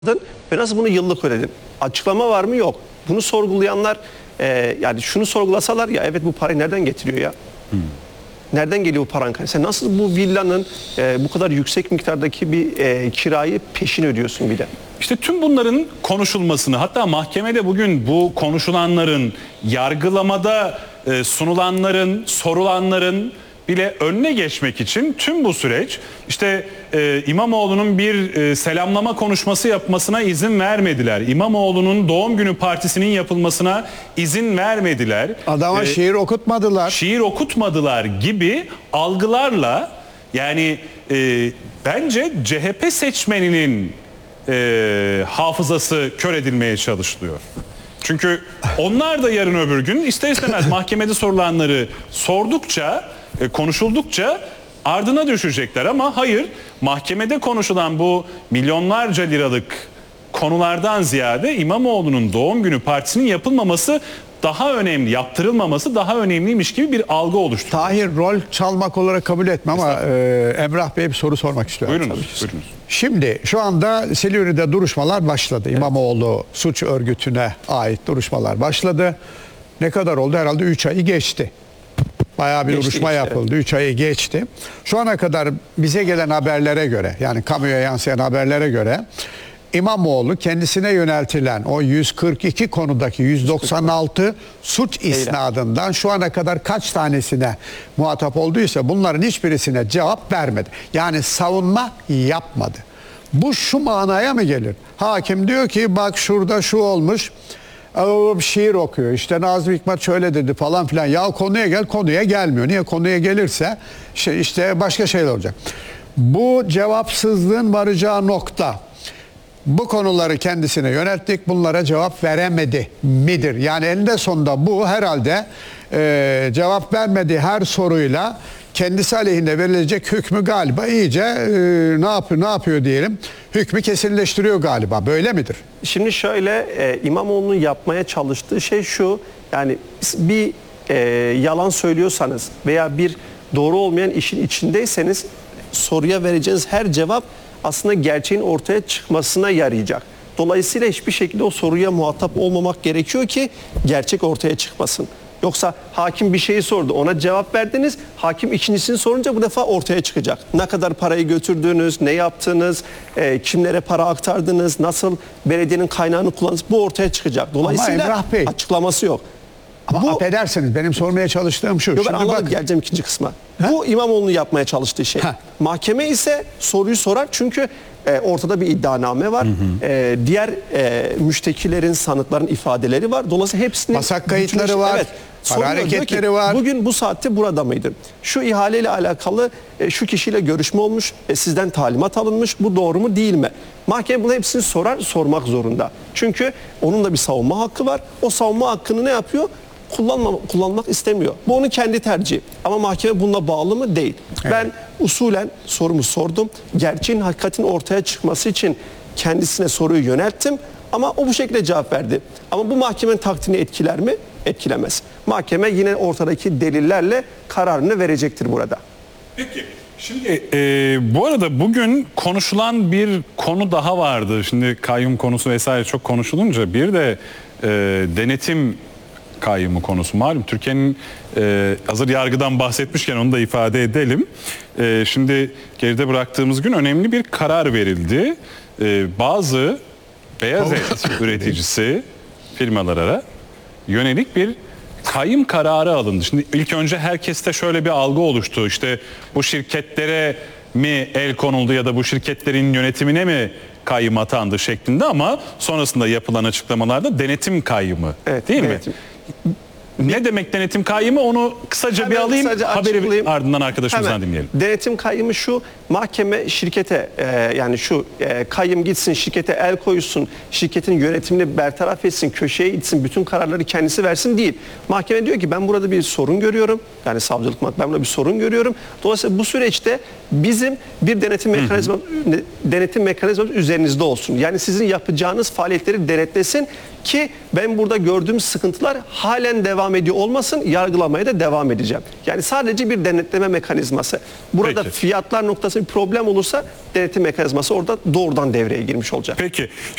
ve nasıl bunu yıllık ödedin? Açıklama var mı? Yok. Bunu sorgulayanlar yani şunu sorgulasalar ya evet bu parayı nereden getiriyor ya? Nereden geliyor bu paran? Sen nasıl bu villanın bu kadar yüksek miktardaki bir kirayı peşin ödüyorsun bir de? İşte tüm bunların konuşulmasını, hatta mahkemede bugün bu konuşulanların, yargılamada sunulanların, sorulanların bile önüne geçmek için tüm bu süreç işte İmamoğlu'nun bir selamlama konuşması yapmasına izin vermediler. İmamoğlu'nun doğum günü partisinin yapılmasına izin vermediler. Adama şiir okutmadılar. Şiir okutmadılar gibi algılarla yani bence CHP seçmeninin hafızası kör edilmeye çalışılıyor. Çünkü onlar da yarın öbür gün ister istemez mahkemede sorulanları sordukça, konuşuldukça ardına düşecekler ama hayır, mahkemede konuşulan bu milyonlarca liralık konulardan ziyade İmamoğlu'nun doğum günü partisinin yapılmaması daha önemli, yaptırılmaması daha önemliymiş gibi bir algı oluştu. Tahir rol çalmak olarak kabul etmem ama Emrah Bey'e bir soru sormak istiyorum. Buyurunuz. Şimdi şu anda Silivri'de duruşmalar başladı. Evet. İmamoğlu suç örgütüne ait duruşmalar başladı. Ne kadar oldu? Herhalde 3 ayı geçti. Bayağı bir duruşma yapıldı. 3 ayı geçti. Şu ana kadar bize gelen haberlere göre, yani kamuya yansıyan haberlere göre İmamoğlu kendisine yöneltilen o 142 konudaki 196 suç isnadından şu ana kadar kaç tanesine muhatap olduysa bunların hiçbirisine cevap vermedi. Yani savunma yapmadı. Bu şu manaya mı gelir? Hakim diyor ki bak şurada şu olmuş. Şiir okuyor. İşte Nazım Hikmet şöyle dedi falan filan. Ya konuya gel, konuya gelmiyor. Niye? Konuya gelirse işte başka şeyler olacak. Bu cevapsızlığın varacağı nokta. Bu konuları kendisine yönelttik, bunlara cevap veremedi midir? Yani eninde sonunda bu herhalde cevap vermediği her soruyla kendisi aleyhinde verilecek hükmü galiba iyice ne yapıyor diyelim, hükmü kesinleştiriyor galiba. Böyle midir? Şimdi şöyle İmamoğlu'nun yapmaya çalıştığı şey şu, yani bir yalan söylüyorsanız veya bir doğru olmayan işin içindeyseniz soruya vereceğiniz her cevap aslında gerçeğin ortaya çıkmasına yarayacak. Dolayısıyla hiçbir şekilde o soruya muhatap olmamak gerekiyor ki gerçek ortaya çıkmasın. Yoksa hakim bir şeyi sordu, ona cevap verdiniz. Hakim ikincisini sorunca bu defa ortaya çıkacak. Ne kadar parayı götürdüğünüz, ne yaptığınız, kimlere para aktardınız, nasıl belediyenin kaynağını kullandınız, bu ortaya çıkacak. Dolayısıyla açıklaması yok. Ama affedersiniz, benim sormaya çalıştığım şu. Yok, ben anladım, geleceğim ikinci kısma. Bu İmamoğlu'nun yapmaya çalıştığı şey. Mahkeme ise soruyu sorar çünkü ortada bir iddianame var. Diğer müştekilerin, sanıkların ifadeleri var. Dolayısıyla hepsinin... Masak kayıtları var. Evet. Para hareketleri ki, var. Bugün bu saatte burada mıydı? Şu ihaleyle alakalı şu kişiyle görüşme olmuş, sizden talimat alınmış. Bu doğru mu değil mi? Mahkeme bunu hepsini sormak zorunda. Çünkü onun da bir savunma hakkı var. O savunma hakkını ne yapıyor? Kullanmak istemiyor. Bu onun kendi tercihi. Ama mahkeme bununla bağlı mı? Değil. Evet. Ben usulen sorumu sordum. Gerçeğin, hakikatin ortaya çıkması için kendisine soruyu yönelttim. Ama o bu şekilde cevap verdi. Ama bu mahkemenin takdirini etkiler mi? Etkilemez. Mahkeme yine ortadaki delillerle kararını verecektir burada. Peki. Şimdi bu arada bugün konuşulan bir konu daha vardı. Şimdi kayyum konusu vesaire çok konuşulunca bir de denetim kayyumu konusu. Malum Türkiye'nin hazır yargıdan bahsetmişken onu da ifade edelim. Şimdi geride bıraktığımız gün önemli bir karar verildi. Bazı beyaz et üreticisi firmalara yönelik bir kayyum kararı alındı. Şimdi ilk önce herkeste şöyle bir algı oluştu. İşte bu şirketlere mi el konuldu ya da bu şirketlerin yönetimine mi kayyum atandı şeklinde ama sonrasında yapılan açıklamalarda denetim kayyumu, evet, değil denetim. mi? Ne demek denetim kayyumu, onu kısaca bir alayım, haberi ardından arkadaşımızdan dinleyelim. Denetim kayyumu şu: mahkeme şirkete yani şu kayyum gitsin şirkete el koysun, şirketin yönetimini bertaraf etsin, köşeye gitsin, bütün kararları kendisi versin değil. Mahkeme diyor ki ben burada bir sorun görüyorum. Yani savcılık ben burada bir sorun görüyorum. Dolayısıyla bu süreçte bizim bir denetim mekanizmamız üzerinizde olsun. Yani sizin yapacağınız faaliyetleri denetlesin ki ben burada gördüğüm sıkıntılar halen devam devam ediyor olmasın, yargılamaya da devam edeceğim. Yani sadece bir denetleme mekanizması. Burada Peki. fiyatlar noktasında bir problem olursa denetim mekanizması orada doğrudan devreye girmiş olacak. Peki.